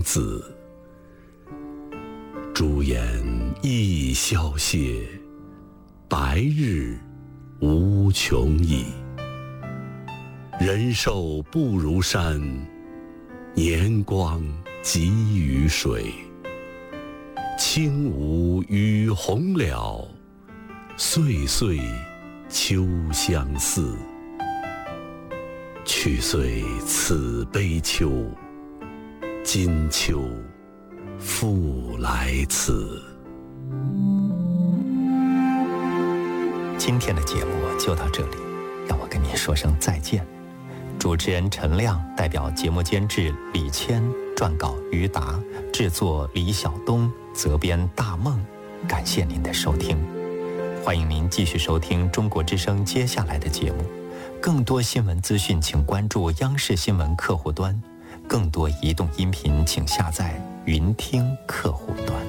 王子。朱颜易消谢，白日无穷已。人寿不如山，年光急于水。轻舞与红了，岁岁秋相似。去岁此悲秋，今秋复来此。 今天的节目就到这里，让我跟您说声再见。主持人陈亮代表节目监制李谦，撰稿于达，制作李晓东，责编大梦。感谢您的收听，欢迎您继续收听中国之声接下来的节目。更多新闻资讯请关注央视新闻客户端，更多移动音频请下载云听客户端。